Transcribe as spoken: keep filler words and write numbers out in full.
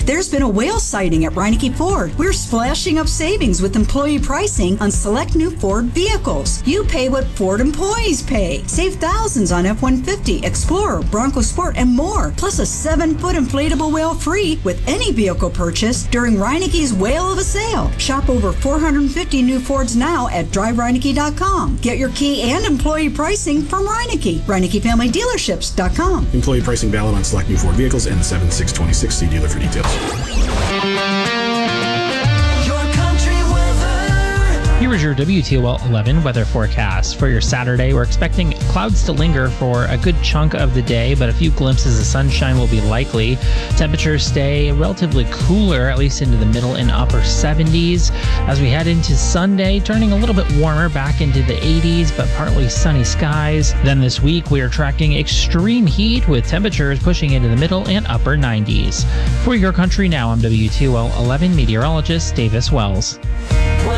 There's been a whale sighting at Reineke Ford. We're splashing up savings with employee pricing on select new Ford vehicles. You pay what Ford employees pay. Save thousands on F one fifty, Explorer, Bronco Sport, and more. Plus a seven-foot inflatable whale free with any vehicle purchase during Reineke's Whale of a Sale. Shop over four hundred fifty new Fords now at drive reineke dot com. Get your key and employee pricing from Reineke. Reineke Family Dealerships dot com. Employee pricing valid on select new Ford vehicles and seven six twenty-six. See dealer for details. Here is your W T O L eleven weather forecast. For your Saturday, we're expecting clouds to linger for a good chunk of the day, but a few glimpses of sunshine will be likely. Temperatures stay relatively cooler, at least into the middle and upper seventies. As we head into Sunday, turning a little bit warmer back into the eighties, but partly sunny skies. Then this week, we are tracking extreme heat with temperatures pushing into the middle and upper nineties. For your country now, I'm W T O L eleven meteorologist Davis Wells.